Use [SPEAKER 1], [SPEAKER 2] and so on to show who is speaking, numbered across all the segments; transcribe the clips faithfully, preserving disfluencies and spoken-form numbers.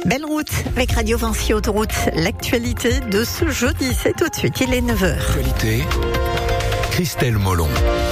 [SPEAKER 1] Belle route avec Radio Vinci Autoroute. L'actualité de ce jeudi, c'est tout de suite, il est neuf heures.
[SPEAKER 2] Actualité, Christelle Molon.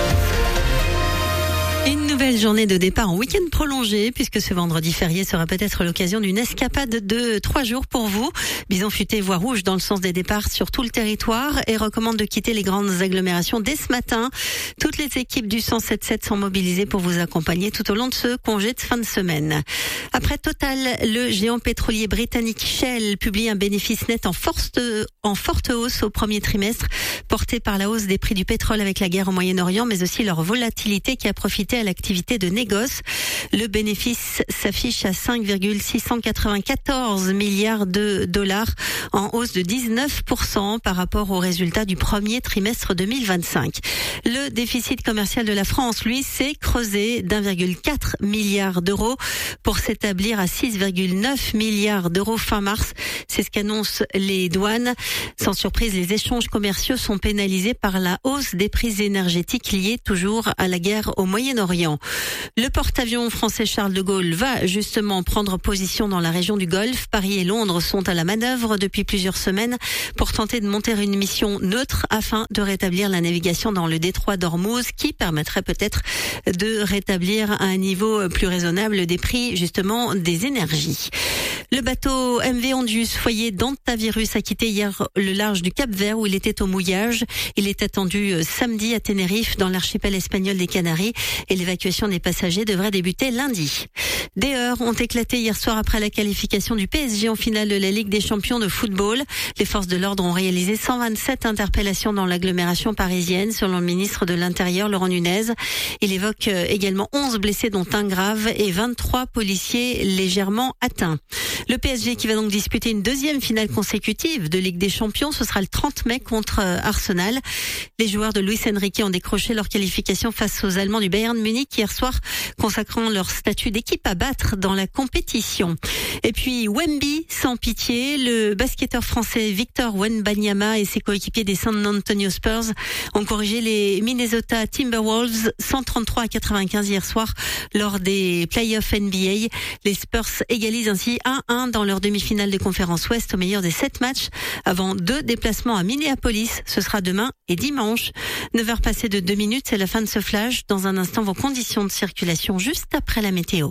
[SPEAKER 3] Une nouvelle journée de départ en week-end prolongé, puisque ce vendredi férié sera peut-être l'occasion d'une escapade de trois jours pour vous. Bison futé voie rouge dans le sens des départs sur tout le territoire et recommande de quitter les grandes agglomérations dès ce matin. Toutes les équipes du cent soixante-dix-sept sont mobilisées pour vous accompagner tout au long de ce congé de fin de semaine. Après Total, le géant pétrolier britannique Shell publie un bénéfice net en forte, en forte hausse au premier trimestre, porté par la hausse des prix du pétrole avec la guerre au Moyen-Orient, mais aussi leur volatilité qui a profité à l'activité de négoce. Le bénéfice s'affiche à cinq virgule six cent quatre-vingt-quatorze milliards de dollars, en hausse de dix-neuf pour cent par rapport aux résultats du premier trimestre deux mille vingt-cinq. Le déficit commercial de la France, lui, s'est creusé d'un virgule quatre milliard d'euros pour s'établir à six virgule neuf milliards d'euros fin mars. C'est ce qu'annoncent les douanes. Sans surprise, les échanges commerciaux sont pénalisés par la hausse des prix énergétiques liés toujours à la guerre au Moyen-Orient. Le porte-avions français Charles de Gaulle va justement prendre position dans la région du Golfe. Paris et Londres sont à la manœuvre depuis plusieurs semaines pour tenter de monter une mission neutre afin de rétablir la navigation dans le détroit d'Ormuz, qui permettrait peut-être de rétablir à un niveau plus raisonnable des prix justement des énergies. Le bateau M V Ondius, foyer d'hantavirus, a quitté hier le large du Cap-Vert où il était au mouillage. Il est attendu samedi à Tenerife dans l'archipel espagnol des Canaries et l'évacuation des passagers devrait débuter lundi. Des heurts ont éclaté hier soir après la qualification du P S G en finale de la Ligue des champions de football. Les forces de l'ordre ont réalisé cent vingt-sept interpellations dans l'agglomération parisienne, selon le ministre de l'Intérieur Laurent Nunez. Il évoque également onze blessés dont un grave et vingt-trois policiers légèrement atteints. Le P S G qui va donc disputer une deuxième finale consécutive de Ligue des Champions, ce sera le trente mai contre Arsenal. Les joueurs de Luis Enrique ont décroché leur qualification face aux Allemands du Bayern Munich hier soir, consacrant leur statut d'équipe à battre dans la compétition. Et puis Wemby, sans pitié, le basketteur français Victor Wembanyama et ses coéquipiers des San Antonio Spurs ont corrigé les Minnesota Timberwolves cent trente-trois à quatre-vingt-quinze hier soir lors des playoffs N B A. Les Spurs égalisent ainsi un un dans leur demi-finale de conférence Ouest au meilleur des sept matchs avant deux déplacements à Minneapolis. Ce sera demain et dimanche. neuf heures passées de deux minutes, c'est la fin de ce flash. Dans un instant, vos conditions de circulation juste après la météo.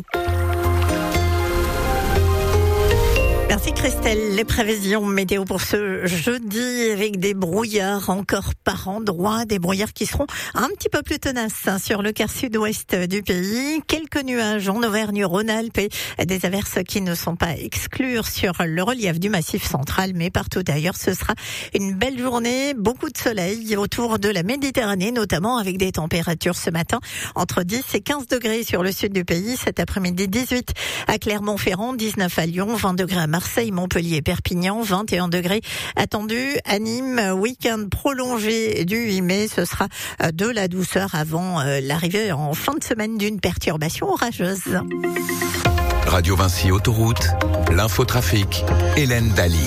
[SPEAKER 1] Merci Christelle. Les prévisions météo pour ce jeudi avec des brouillards encore par endroits, des brouillards qui seront un petit peu plus tenaces hein, sur le quart sud-ouest du pays. Quelques nuages en Auvergne-Rhône-Alpes et des averses qui ne sont pas exclues sur le relief du Massif central, mais partout ailleurs ce sera une belle journée, beaucoup de soleil autour de la Méditerranée, notamment avec des températures ce matin entre dix et quinze degrés sur le sud du pays. Cet après-midi, dix-huit à Clermont-Ferrand, dix-neuf à Lyon, vingt degrés à Marseille, Montpellier et Perpignan, vingt et un degrés attendus à Nîmes. Week-end prolongé du huit mai, ce sera de la douceur avant l'arrivée en fin de semaine d'une perturbation orageuse.
[SPEAKER 2] Radio Vinci Autoroute, l'infotrafic, Hélène Daly.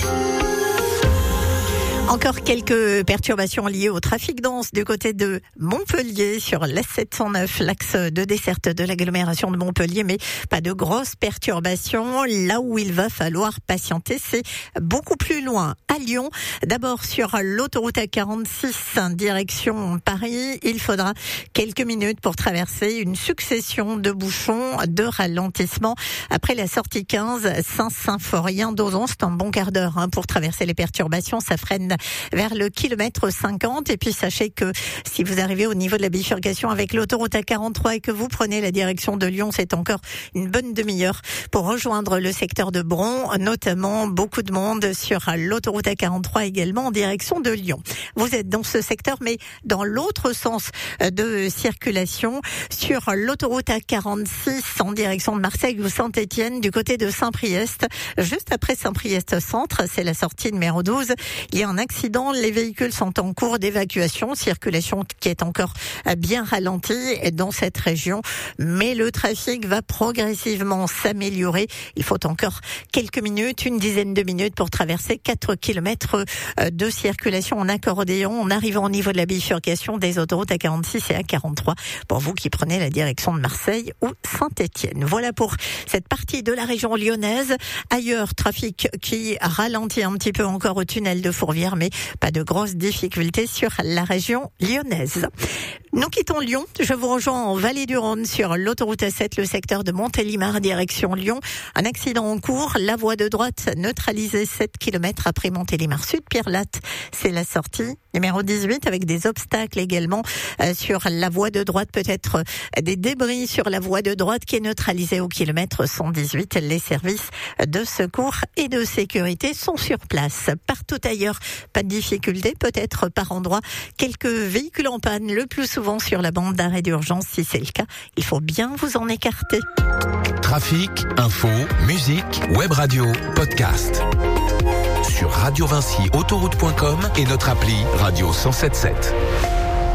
[SPEAKER 1] Encore quelques perturbations liées au trafic dense du côté de Montpellier sur l'A sept cent neuf, l'axe de desserte de l'agglomération de Montpellier, mais pas de grosses perturbations. Là où il va falloir patienter, c'est beaucoup plus loin, à Lyon. D'abord sur l'autoroute A quarante-six, direction Paris, il faudra quelques minutes pour traverser une succession de bouchons, de ralentissements. Après la sortie quinze, Saint-Symphorien d'Ozon, c'est un bon quart d'heure hein, pour traverser les perturbations. Ça freine vers le kilomètre cinquante. Et puis sachez que si vous arrivez au niveau de la bifurcation avec l'autoroute A quarante-trois et que vous prenez la direction de Lyon, c'est encore une bonne demi-heure pour rejoindre le secteur de Bron, notamment beaucoup de monde sur l'autoroute A quarante-trois également en direction de Lyon. Vous êtes dans ce secteur, mais dans l'autre sens de circulation, sur l'autoroute A quarante-six en direction de Marseille ou Saint-Étienne, du côté de Saint-Priest, juste après Saint-Priest centre, c'est la sortie numéro douze. Il y a un accident accident. Les véhicules sont en cours d'évacuation. Circulation qui est encore bien ralentie dans cette région. Mais le trafic va progressivement s'améliorer. Il faut encore quelques minutes, une dizaine de minutes pour traverser quatre kilomètres de circulation en accordéon en arrivant au niveau de la bifurcation des autoroutes A quarante-six et A quarante-trois pour vous qui prenez la direction de Marseille ou Saint-Étienne. Voilà pour cette partie de la région lyonnaise. Ailleurs, trafic qui ralentit un petit peu encore au tunnel de Fourvière, mais pas de grosses difficultés sur la région lyonnaise. Nous quittons Lyon. Je vous rejoins en Vallée du Rhône sur l'autoroute A sept, le secteur de Montélimar, direction Lyon. Un accident en cours. La voie de droite neutralisée sept kilomètres après Montélimar Sud. Pierre-Latte, c'est la sortie numéro dix-huit avec des obstacles également euh, sur la voie de droite. Peut-être euh, des débris sur la voie de droite qui est neutralisée au kilomètre cent dix-huit. Les services de secours et de sécurité sont sur place. Partout ailleurs, pas de difficulté. Peut-être par endroit quelques véhicules en panne, le plus souvent sur la bande d'arrêt d'urgence. Si c'est le cas, il faut bien vous en écarter.
[SPEAKER 2] Trafic, info, musique, web radio, podcast. Sur Radio Vinci Autoroute point com et notre appli Radio cent soixante-dix-sept.